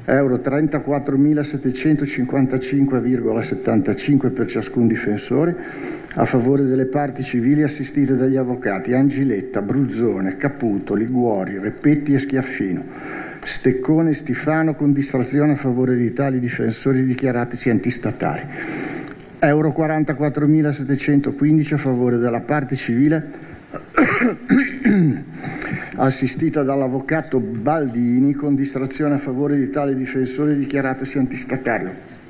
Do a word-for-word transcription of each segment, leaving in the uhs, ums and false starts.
euro trentaquattromilasettecentocinquantacinque virgola settantacinque per ciascun difensore, a favore delle parti civili assistite dagli avvocati Angiletta, Bruzzone, Caputo, Liguori, Repetti e Schiaffino, Steccone e Stifano, con distrazione a favore di tali difensori dichiaratisi antistatali, euro quarantaquattromilasettecentoquindici a favore della parte civile assistita dall'avvocato Baldini, con distrazione a favore di tale difensore dichiaratosi antistatario,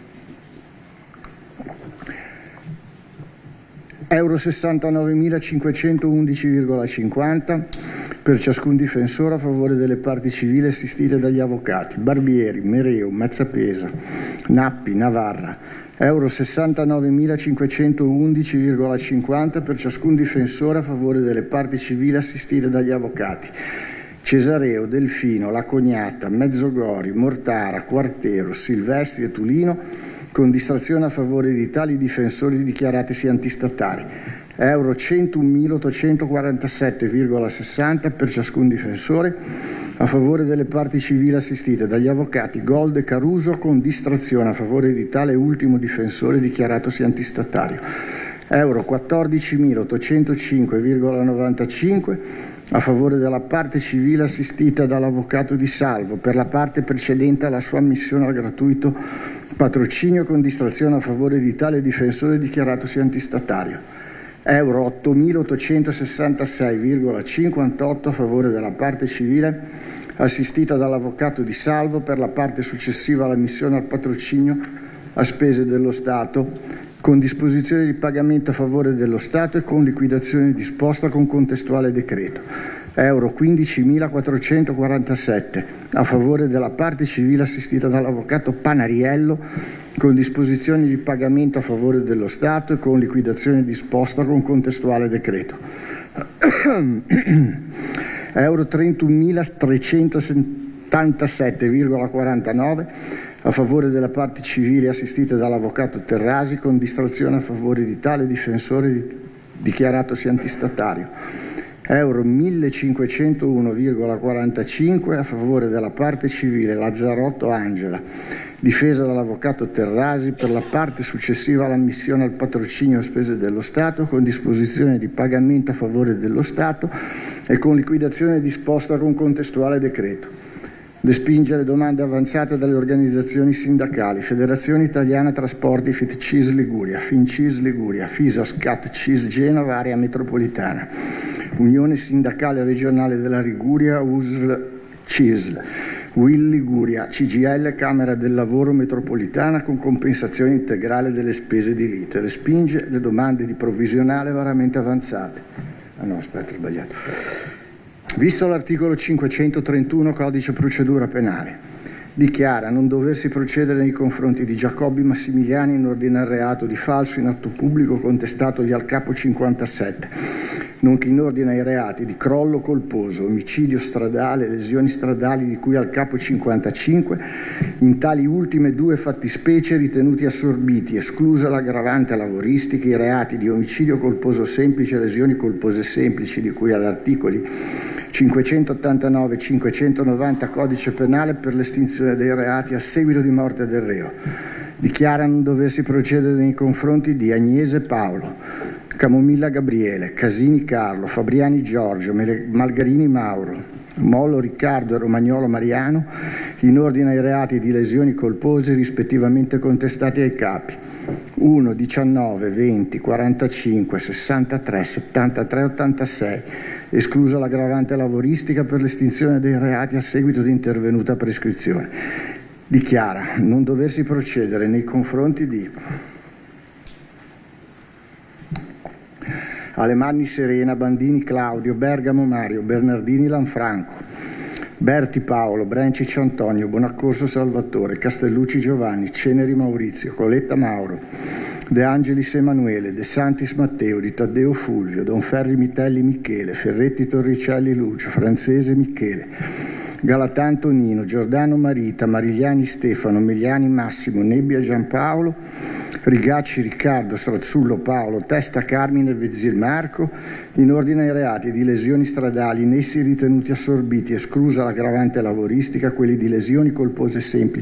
euro sessantanovemilacinquecentoundici virgola cinquanta per ciascun difensore a favore delle parti civili assistite dagli avvocati Barbieri, Mereu, Mazzapesa, Nappi, Navarra, euro sessantanovemilacinquecentoundici virgola cinquanta per ciascun difensore a favore delle parti civili assistite dagli avvocati Cesareo, Delfino, La Cognata, Mezzogori, Mortara, Quartero, Silvestri e Tulino, con distrazione a favore di tali difensori dichiaratisi antistatali, euro centomilaottocentoquarantasette virgola sessanta per ciascun difensore a favore delle parti civili assistite dagli avvocati Gold e Caruso, con distrazione a favore di tale ultimo difensore dichiaratosi antistatario, euro quattordicimilaottocentocinque virgola novantacinque a favore della parte civile assistita dall'avvocato Di Salvo per la parte precedente alla sua ammissione al gratuito patrocinio, con distrazione a favore di tale difensore dichiaratosi antistatario, euro ottomilaottocentosessantasei virgola cinquantotto a favore della parte civile assistita dall'avvocato Di Salvo per la parte successiva all'ammissione al patrocinio a spese dello Stato, con disposizione di pagamento a favore dello Stato e con liquidazione disposta con contestuale decreto, euro quindicimilaquattrocentoquarantasette a favore della parte civile assistita dall'avvocato Panariello, con disposizioni di pagamento a favore dello Stato e con liquidazione disposta con contestuale decreto, euro trentunomilatrecentosettantasette virgola quarantanove a favore della parte civile assistita dall'avvocato Terrasi, con distrazione a favore di tale difensore dichiaratosi antistatario, euro millecinquecentouno virgola quarantacinque a favore della parte civile Lazzarotto Angela, difesa dall'avvocato Terrasi per la parte successiva all'ammissione al patrocinio a spese dello Stato, con disposizione di pagamento a favore dello Stato e con liquidazione disposta con contestuale decreto. Respinge le domande avanzate dalle organizzazioni sindacali Federazione Italiana Trasporti FITCIS Liguria, FINCIS Liguria, FISAS CAT CIS Genova Area Metropolitana, Unione Sindacale Regionale della Liguria U S L CISL, U I L Liguria, C G I L Camera del Lavoro Metropolitana, con compensazione integrale delle spese di lite. Respinge le domande di provvisionale veramente avanzate. Ah no, aspetta, ho sbagliato. Visto l'articolo cinquecentotrentuno Codice Procedura Penale, dichiara non doversi procedere nei confronti di Giacobbi Massimiliani in ordine al reato di falso in atto pubblico contestatogli al capo cinquantasette, nonché in ordine ai reati di crollo colposo, omicidio stradale, lesioni stradali di cui al capo cinquantacinque, in tali ultime due fattispecie ritenuti assorbiti, esclusa l'aggravante lavoristica, i reati di omicidio colposo semplice e lesioni colpose semplici di cui agli articoli cinquecentottantanove e cinquecentonovanta Codice Penale per l'estinzione dei reati a seguito di morte del reo. Dichiara non doversi procedere nei confronti di Agnese Paolo, Camomilla Gabriele, Casini Carlo, Fabriani Giorgio, Malgarini Mauro, Mollo Riccardo e Romagnolo Mariano in ordine ai reati di lesioni colpose rispettivamente contestati ai capi uno, diciannove, venti, quarantacinque, sessantatré, settantatré, ottantasei, esclusa l'aggravante lavoristica per l'estinzione dei reati a seguito di intervenuta prescrizione. Dichiara non doversi procedere nei confronti di Alemanni Serena, Bandini Claudio, Bergamo Mario, Bernardini Lanfranco, Berti Paolo, Brencic Antonio, Bonaccorso Salvatore, Castellucci Giovanni, Ceneri Maurizio, Coletta Mauro, De Angelis Emanuele, De Santis Matteo, Di Taddeo Fulvio, Donferri Mitelli Michele, Ferretti Torricelli Lucio, Francese Michele, Galatà Antonino, Giordano Marita, Marigliani Stefano, Meliani Massimo, Nebbia Giampaolo, Rigacci Riccardo, Strazzullo Paolo, Testa Carmine Vezzil Marco, in ordine ai reati di lesioni stradali in essi ritenuti assorbiti, esclusa l'aggravante lavoristica, quelli di lesioni colpose semplici